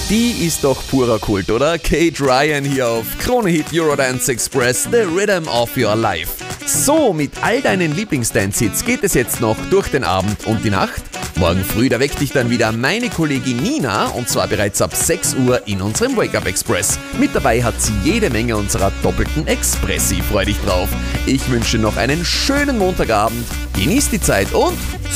Die ist doch purer Kult, oder? Kate Ryan hier auf Krone Hit Eurodance Express, The Rhythm of Your Life. So, mit all deinen Lieblingsdance-Hits geht es jetzt noch durch den Abend und die Nacht. Morgen früh, da weckt dich dann wieder meine Kollegin Nina, und zwar bereits ab 6 Uhr in unserem Wake-Up Express. Mit dabei hat sie jede Menge unserer doppelten Expressi. Freu dich drauf. Ich wünsche noch einen schönen Montagabend, genießt die Zeit und